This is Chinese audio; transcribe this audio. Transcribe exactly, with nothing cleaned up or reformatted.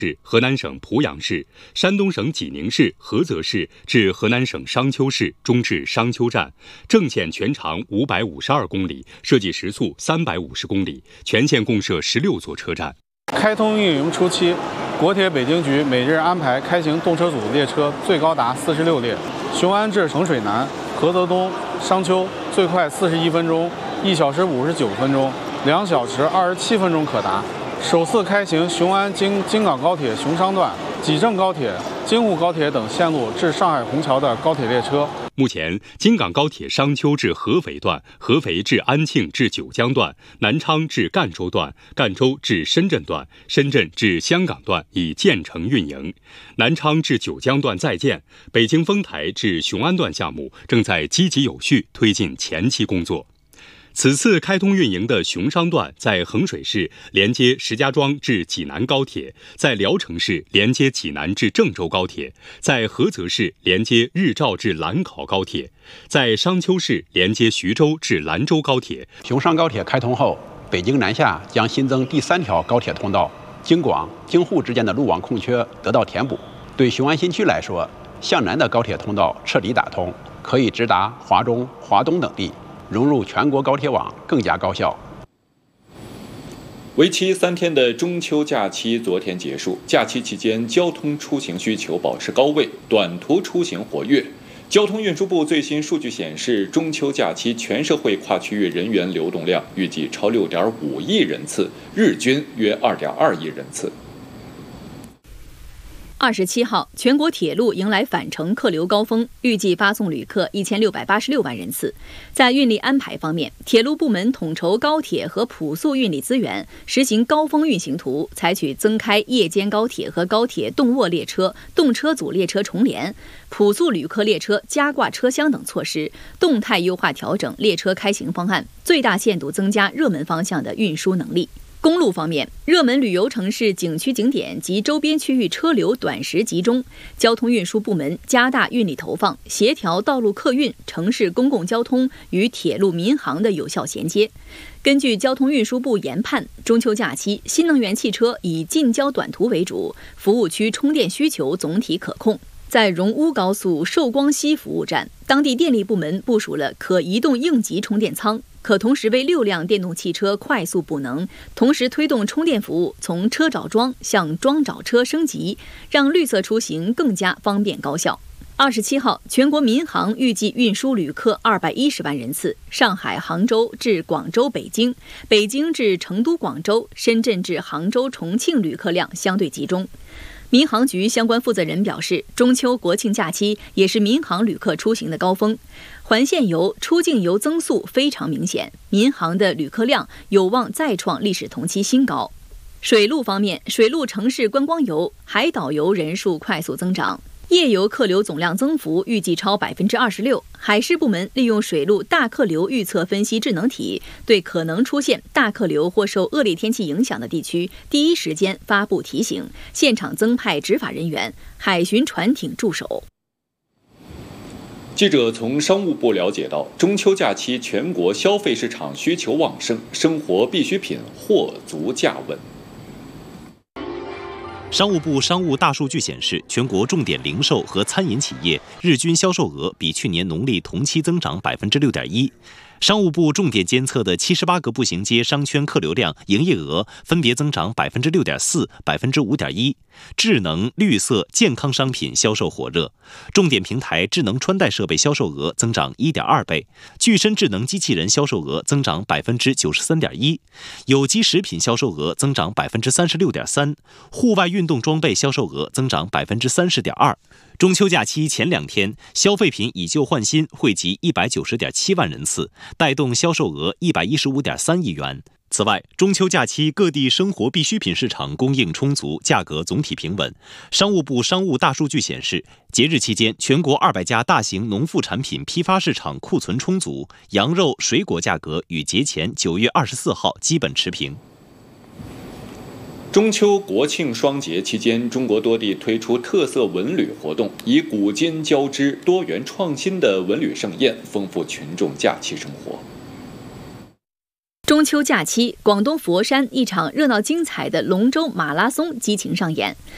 市、河南省濮阳市、山东省济宁市菏泽市至河南省商丘市中至商丘站，正线全长五百五十二公里，设计时速三百五十公里，全线共设十六座车站。 开通运营初期，国铁北京局每日安排开行动车组列车最高达四十六列，雄安至衡水南、菏泽东、商丘最快四十一分钟，一小时五十九分钟，两小时二十七分钟可达。首次开行雄安经京港高铁雄商段、济郑高铁、京沪高铁等线路至上海虹桥的高铁列车。 目前，京港高铁商丘至合肥段、合肥至安庆至九江段、南昌至赣州段、赣州至深圳段、深圳至香港段已建成运营。南昌至九江段在建，北京丰台至雄安段项目正在积极有序推进前期工作。此次开通运营的雄商段在衡水市连接石家庄至济南高铁，在聊城市连接济南至郑州高铁，在菏泽市连接日照至兰考高铁，在商丘市连接徐州至兰州高铁。 雄商高铁开通后，北京南下将新增第三条高铁通道，京广、京沪之间的路网空缺得到填补。对雄安新区来说，向南的高铁通道彻底打通，可以直达华中、华东等地，融入全国高铁网更加高效。 为期三天的中秋假期昨天结束，假期期间交通出行需求保持高位，短途出行活跃。交通运输部最新数据显示，中秋假期全社会跨区域人员流动量预计超 六点五亿人次，日均约 二点二亿人次。 二十七号，全国铁路迎来返程客流高峰，预计发送旅客一千六百八十六万人次。在运力安排方面，铁路部门统筹高铁和普速运力资源，实行高峰运行图，采取增开夜间高铁和高铁动卧列车、动车组列车重联、普速旅客列车加挂车厢等措施，动态优化调整列车开行方案，最大限度增加热门方向的运输能力。公路方面，热门旅游城市景区景点及周边区域车流短时集中，交通运输部门加大运力投放，协调道路客运、城市公共交通与铁路民航的有效衔接。根据交通运输部研判，中秋假期新能源汽车以近郊短途为主，服务区充电需求总体可控。在荣乌高速寿光西服务站，当地电力部门部署了可移动应急充电仓，可同时为六辆电动汽车快速补能，同时推动充电服务从车找桩向桩找车升级，让绿色出行更加方便高效。二十七号，全国民航预计运输旅客二百一十万人次，上海、杭州至广州、北京、北京至成都、广州、深圳至杭州、重庆旅客量相对集中。民航局相关负责人表示，中秋国庆假期也是民航旅客出行的高峰，环线游、出境游增速非常明显，民航的旅客量有望再创历史同期新高。水路方面，水陆城市观光游、海岛游人数快速增长，夜游客流总量增幅预计超 百分之二十六。 海事部门利用水陆大客流预测分析智能体，对可能出现大客流或受恶劣天气影响的地区，第一时间发布提醒，现场增派执法人员、海巡船艇驻守。 记者从商务部了解到，中秋假期全国消费市场需求旺盛，生活必需品货足价稳。 商务部商务大数据显示，全国重点零售和餐饮企业日均销售额比去年农历同期增长 百分之六点一。商务部重点监测的七十八个步行街商圈客流量、营业额分别增长 百分之六点四、百分之五点一。智能、绿色、健康商品销售火热，重点平台智能穿戴设备销售额增长 一点二倍，具身智能机器人销售额增长 百分之九十三点一，有机食品销售额增长 百分之三十六点三，户外运动装备销售额增长 百分之三十点二。中秋假期前两天，消费品以旧换新惠及 一百九十点七万人次，带动销售额 一百一十五点三亿元。此外，中秋假期各地生活必需品市场供应充足，价格总体平稳。商务部商务大数据显示，节日期间，全国二百家大型农副产品批发市场库存充足，羊肉、水果价格与节前九月二十四号基本持平。 中秋国庆双节期间，中国多地推出特色文旅活动，以古今交织、多元创新的文旅盛宴，丰富群众假期生活。 中秋假期，广东佛山一场热闹精彩的龙舟马拉松激情上演。